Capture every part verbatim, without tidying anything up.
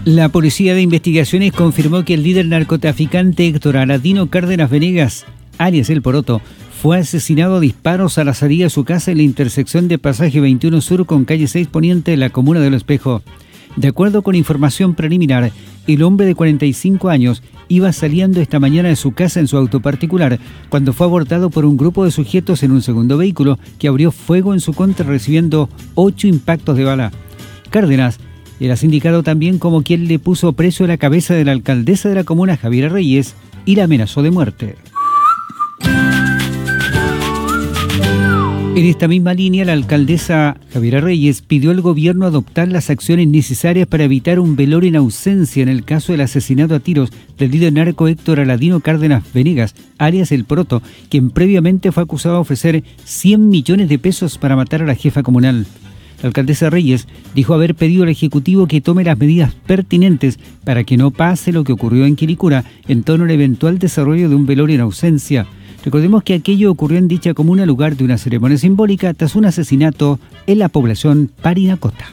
La Policía de Investigaciones confirmó que el líder narcotraficante Héctor Aladino Cárdenas Venegas, alias El Poroto, fue asesinado a disparos a la salida de su casa en la intersección de Pasaje veintiuno Sur con Calle seis Poniente de la comuna de Lo Espejo. De acuerdo con información preliminar, el hombre de cuarenta y cinco años iba saliendo esta mañana de su casa en su auto particular cuando fue abordado por un grupo de sujetos en un segundo vehículo que abrió fuego en su contra recibiendo ocho impactos de bala. Cárdenas era sindicado también como quien le puso precio a la cabeza de la alcaldesa de la comuna, Javiera Reyes, y la amenazó de muerte. En esta misma línea, la alcaldesa Javiera Reyes pidió al gobierno adoptar las acciones necesarias para evitar un velorio en ausencia en el caso del asesinato a tiros del líder narco Héctor Aladino Cárdenas Venegas, alias El Poroto, quien previamente fue acusado de ofrecer cien millones de pesos para matar a la jefa comunal. La alcaldesa Reyes dijo haber pedido al Ejecutivo que tome las medidas pertinentes para que no pase lo que ocurrió en Quilicura en torno al eventual desarrollo de un velorio en ausencia. Recordemos que aquello ocurrió en dicha comuna lugar de una ceremonia simbólica tras un asesinato en la población Parinacota.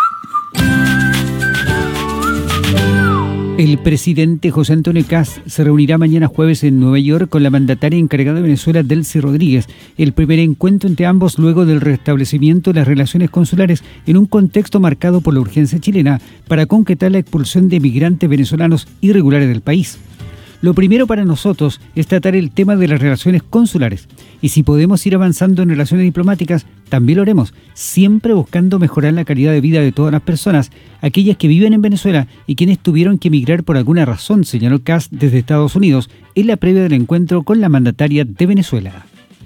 El presidente José Antonio Kast se reunirá mañana jueves en Nueva York con la mandataria encargada de Venezuela, Delcy Rodríguez, el primer encuentro entre ambos luego del restablecimiento de las relaciones consulares en un contexto marcado por la urgencia chilena para concretar la expulsión de migrantes venezolanos irregulares del país. Lo primero para nosotros es tratar el tema de las relaciones consulares y si podemos ir avanzando en relaciones diplomáticas, también lo haremos, siempre buscando mejorar la calidad de vida de todas las personas, aquellas que viven en Venezuela y quienes tuvieron que emigrar por alguna razón, señaló Kast desde Estados Unidos en la previa del encuentro con la mandataria de Venezuela.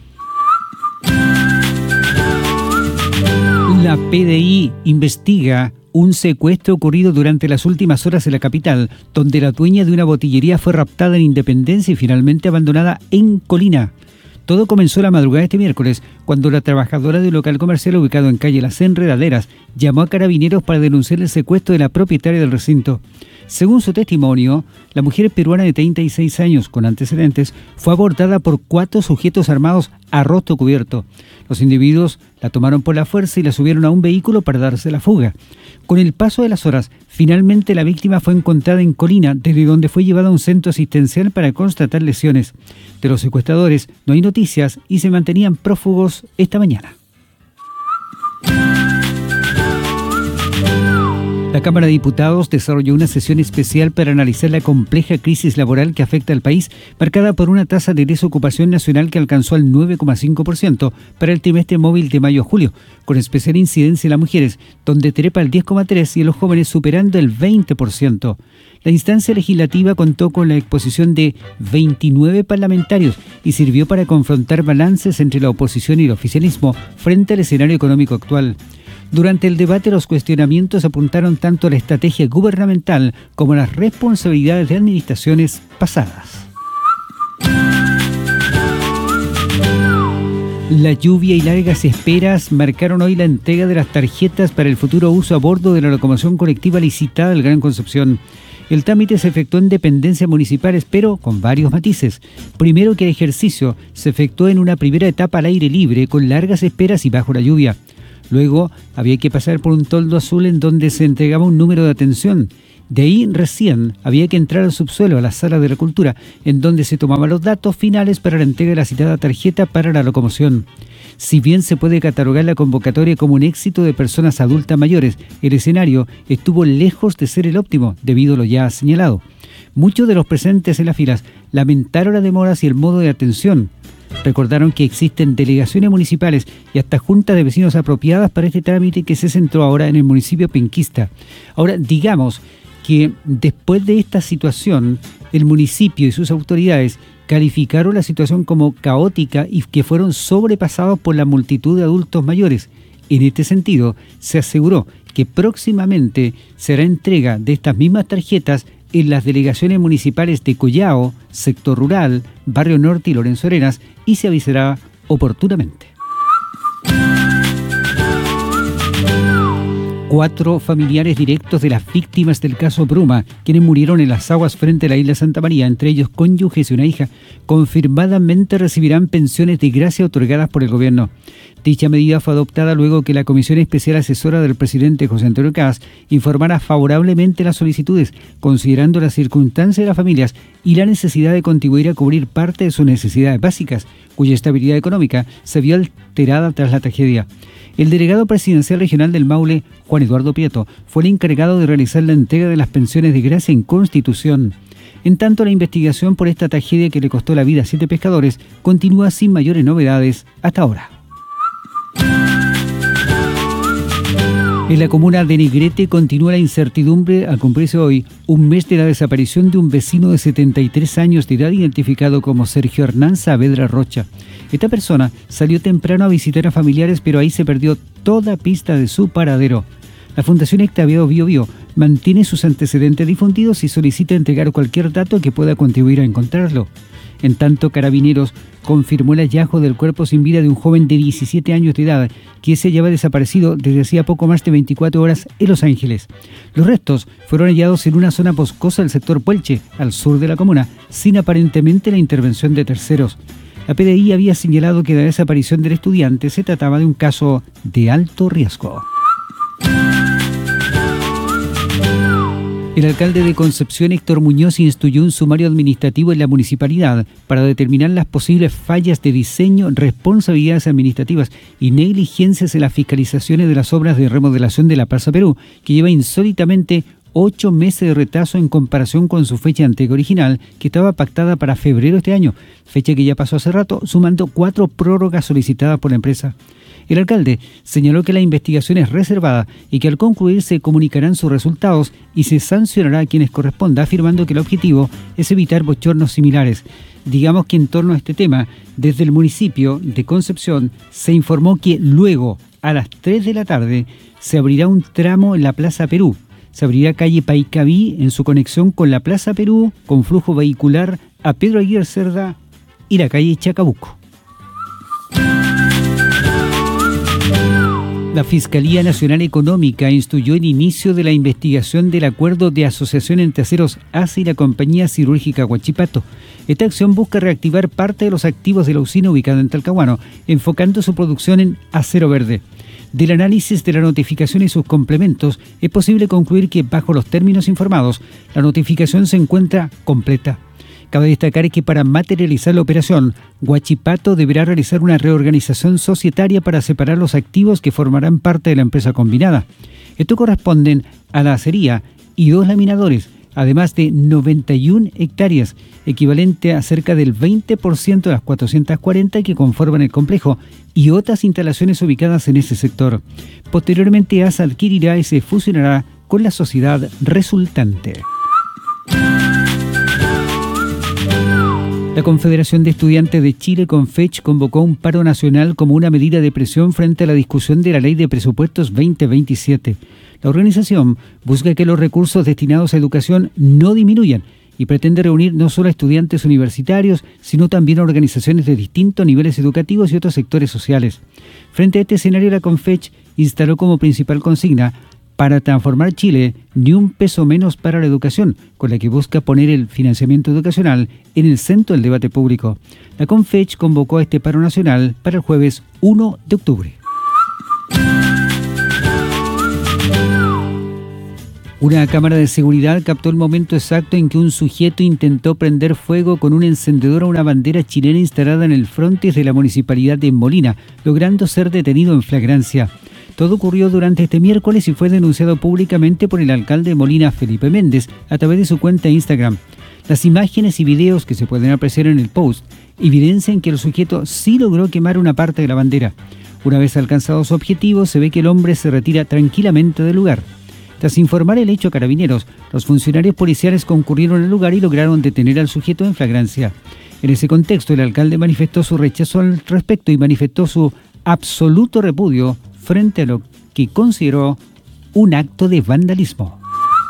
La P D I investiga un secuestro ocurrido durante las últimas horas en la capital, donde la dueña de una botillería fue raptada en Independencia y finalmente abandonada en Colina. Todo comenzó la madrugada de este miércoles, cuando la trabajadora de un local comercial ubicado en calle Las Enredaderas llamó a carabineros para denunciar el secuestro de la propietaria del recinto. Según su testimonio, la mujer peruana de treinta y seis años con antecedentes fue abordada por cuatro sujetos armados a rostro cubierto. Los individuos la tomaron por la fuerza y la subieron a un vehículo para darse la fuga. Con el paso de las horas, finalmente la víctima fue encontrada en Colina, desde donde fue llevada a un centro asistencial para constatar lesiones. De los secuestradores no hay noticias y se mantenían prófugos esta mañana. La Cámara de Diputados desarrolló una sesión especial para analizar la compleja crisis laboral que afecta al país, marcada por una tasa de desocupación nacional que alcanzó el nueve coma cinco por ciento para el trimestre móvil de mayo a julio, con especial incidencia en las mujeres, donde trepa el diez coma tres por ciento y en los jóvenes superando el veinte por ciento. La instancia legislativa contó con la exposición de veintinueve parlamentarios y sirvió para confrontar balances entre la oposición y el oficialismo frente al escenario económico actual. Durante el debate, los cuestionamientos apuntaron tanto a la estrategia gubernamental como a las responsabilidades de administraciones pasadas. La lluvia y largas esperas marcaron hoy la entrega de las tarjetas para el futuro uso a bordo de la locomoción colectiva licitada del Gran Concepción. El trámite se efectuó en dependencias municipales, pero con varios matices. Primero, que el ejercicio se efectuó en una primera etapa al aire libre, con largas esperas y bajo la lluvia. Luego había que pasar por un toldo azul en donde se entregaba un número de atención. De ahí recién había que entrar al subsuelo, a la sala de la cultura, en donde se tomaban los datos finales para la entrega de la citada tarjeta para la locomoción. Si bien se puede catalogar la convocatoria como un éxito de personas adultas mayores, el escenario estuvo lejos de ser el óptimo, debido a lo ya señalado. Muchos de los presentes en las filas lamentaron las demoras y el modo de atención. Recordaron que existen delegaciones municipales y hasta juntas de vecinos apropiadas para este trámite que se centró ahora en el municipio penquista. Ahora, digamos que después de esta situación, el municipio y sus autoridades calificaron la situación como caótica y que fueron sobrepasados por la multitud de adultos mayores. En este sentido, se aseguró que próximamente será entrega de estas mismas tarjetas en las delegaciones municipales de Collao, Sector Rural, Barrio Norte y Lorenzo Arenas, y se avisará oportunamente. Cuatro familiares directos de las víctimas del caso Bruma, quienes murieron en las aguas frente a la isla Santa María, entre ellos cónyuges y una hija, confirmadamente recibirán pensiones de gracia otorgadas por el gobierno. Dicha medida fue adoptada luego que la Comisión Especial Asesora del presidente José Antonio Caz informara favorablemente las solicitudes, considerando las circunstancias de las familias y la necesidad de contribuir a cubrir parte de sus necesidades básicas, cuya estabilidad económica se vio alterada tras la tragedia. El delegado presidencial regional del Maule, Juan Eduardo Prieto, fue el encargado de realizar la entrega de las pensiones de gracia en Constitución. En tanto, la investigación por esta tragedia que le costó la vida a siete pescadores continúa sin mayores novedades hasta ahora. En la comuna de Negrete continúa la incertidumbre al cumplirse hoy un mes de la desaparición de un vecino de setenta y tres años de edad identificado como Sergio Hernán Saavedra Rocha. Esta persona salió temprano a visitar a familiares, pero ahí se perdió toda pista de su paradero. La Fundación Octaviano Bio Bio mantiene sus antecedentes difundidos y solicita entregar cualquier dato que pueda contribuir a encontrarlo. En tanto, Carabineros confirmó el hallazgo del cuerpo sin vida de un joven de diecisiete años de edad que se lleva desaparecido desde hacía poco más de veinticuatro horas en Los Ángeles. Los restos fueron hallados en una zona boscosa del sector Puelche, al sur de la comuna, sin aparentemente la intervención de terceros. La P D I había señalado que la desaparición del estudiante se trataba de un caso de alto riesgo. El alcalde de Concepción, Héctor Muñoz, instruyó un sumario administrativo en la municipalidad para determinar las posibles fallas de diseño, responsabilidades administrativas y negligencias en las fiscalizaciones de las obras de remodelación de la Plaza Perú, que lleva insólitamente ocho meses de retraso en comparación con su fecha anterior original, que estaba pactada para febrero de este año, fecha que ya pasó hace rato, sumando cuatro prórrogas solicitadas por la empresa. El alcalde señaló que la investigación es reservada y que al concluir se comunicarán sus resultados y se sancionará a quienes corresponda, afirmando que el objetivo es evitar bochornos similares. Digamos que en torno a este tema, desde el municipio de Concepción se informó que luego, a las tres de la tarde, se abrirá un tramo en la Plaza Perú. Se abrirá calle Paicaví en su conexión con la Plaza Perú, con flujo vehicular a Pedro Aguirre Cerda y la calle Chacabuco. La Fiscalía Nacional Económica instruyó el inicio de la investigación del acuerdo de asociación entre Aceros A C E y la compañía cirúrgica Huachipato. Esta acción busca reactivar parte de los activos de la usina ubicada en Talcahuano, enfocando su producción en acero verde. Del análisis de la notificación y sus complementos, es posible concluir que, bajo los términos informados, la notificación se encuentra completa. Cabe destacar que para materializar la operación, Huachipato deberá realizar una reorganización societaria para separar los activos que formarán parte de la empresa combinada. Esto corresponden a la acería y dos laminadores, además de noventa y una hectáreas, equivalente a cerca del veinte por ciento de las cuatrocientas cuarenta que conforman el complejo, y otras instalaciones ubicadas en ese sector. Posteriormente, A S A adquirirá y se fusionará con la sociedad resultante. La Confederación de Estudiantes de Chile, CONFECH, convocó un paro nacional como una medida de presión frente a la discusión de la Ley de Presupuestos veinte veintisiete. La organización busca que los recursos destinados a educación no disminuyan y pretende reunir no solo a estudiantes universitarios, sino también a organizaciones de distintos niveles educativos y otros sectores sociales. Frente a este escenario, la CONFECH instaló como principal consigna: para transformar Chile, ni un peso menos para la educación, con la que busca poner el financiamiento educacional en el centro del debate público. La CONFECH convocó a este paro nacional para el jueves primero de octubre. Una cámara de seguridad captó el momento exacto en que un sujeto intentó prender fuego con un encendedor a una bandera chilena instalada en el frontis de la municipalidad de Molina, logrando ser detenido en flagrancia. Todo ocurrió durante este miércoles y fue denunciado públicamente por el alcalde de Molina, Felipe Méndez, a través de su cuenta de Instagram. Las imágenes y videos que se pueden apreciar en el post evidencian que el sujeto sí logró quemar una parte de la bandera. Una vez alcanzado su objetivo, se ve que el hombre se retira tranquilamente del lugar. Tras informar el hecho a Carabineros, los funcionarios policiales concurrieron al lugar y lograron detener al sujeto en flagrancia. En ese contexto, el alcalde manifestó su rechazo al respecto y manifestó su absoluto repudio frente a lo que consideró un acto de vandalismo.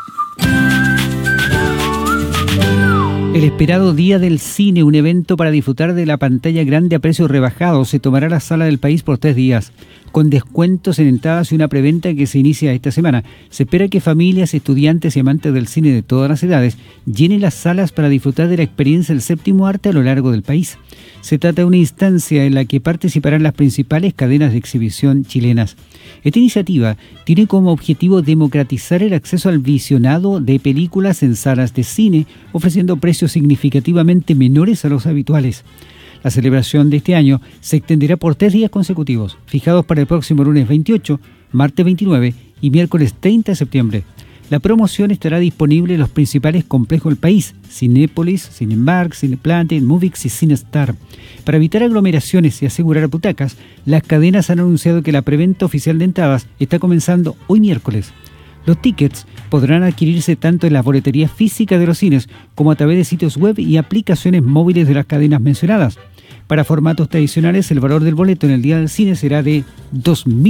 El esperado Día del Cine, un evento para disfrutar de la pantalla grande a precios rebajados, se tomará la sala del país por tres días. con descuentos en entradas y una preventa que se inicia esta semana. Se espera que familias, estudiantes y amantes del cine de todas las edades llenen las salas para disfrutar de la experiencia del séptimo arte a lo largo del país. Se trata de una instancia en la que participarán las principales cadenas de exhibición chilenas. Esta iniciativa tiene como objetivo democratizar el acceso al visionado de películas en salas de cine, ofreciendo precios significativamente menores a los habituales. La celebración de este año se extenderá por tres días consecutivos, fijados para el próximo lunes veintiocho, martes veintinueve y miércoles treinta de septiembre. La promoción estará disponible en los principales complejos del país: Cinépolis, Cinemark, Cineplanet, Movix y Cinestar. Para evitar aglomeraciones y asegurar butacas, las cadenas han anunciado que la preventa oficial de entradas está comenzando hoy miércoles. Los tickets podrán adquirirse tanto en las boleterías físicas de los cines como a través de sitios web y aplicaciones móviles de las cadenas mencionadas. Para formatos tradicionales, el valor del boleto en el día del cine será de dos mil